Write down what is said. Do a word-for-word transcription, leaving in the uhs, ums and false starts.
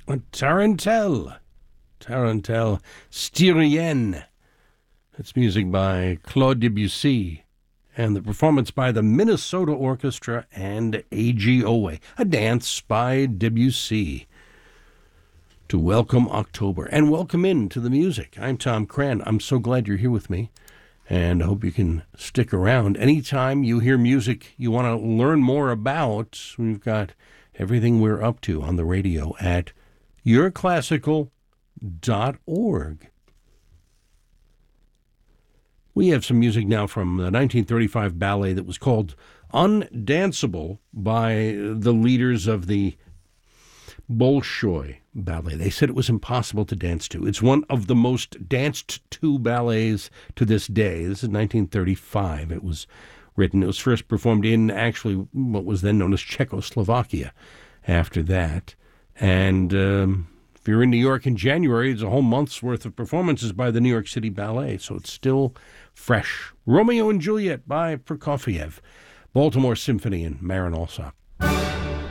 Tarantelle. Tarantelle Styrienne. It's music by Claude Debussy. And the performance by the Minnesota Orchestra and A G Owe. A dance by Debussy to welcome October and welcome into the music. I'm Tom Cran. I'm so glad you're here with me, and I hope you can stick around. Anytime you hear music you want to learn more about, we've got everything we're up to on the radio at your classical dot org. We have some music now from the nineteen thirty-five ballet that was called Undanceable by the leaders of the Bolshoi Ballet. They said it was impossible to dance to. It's one of the most danced to ballets to this day. This is nineteen thirty-five. It was written. It was first performed in actually what was then known as Czechoslovakia after that. And um, if you're in New York in January, it's a whole month's worth of performances by the New York City Ballet, so it's still fresh. Romeo and Juliet by Prokofiev. Baltimore Symphony and Marin Alsop.